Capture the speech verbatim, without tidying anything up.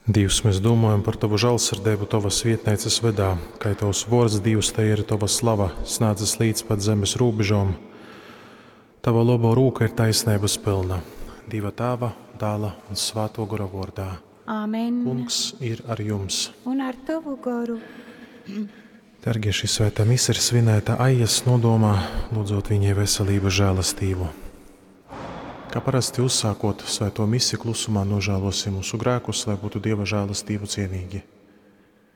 Dievs, mēs domājam par Tavu žēlsirdību Tavas vietneices vedā, kā Tavs vārds Dievs, te ir Tava slava, snādzas līdz pat zemes rūbežom. Tava labo rūka ir taisnības pilna, Dieva Tēva, Dēla un Svēto gara vārdā. Āmen. Kungs ir ar jums. Un ar Tavu garu. Dargie, šī svētā mise ir svinēta Aijas nodomā, lūdzot viņai veselību žēlastību. Kā parasti uzsākot svēto misiju klusumā, nožēlosim mūsu grēkus, lai būtu Dieva žēlastību cienīgi.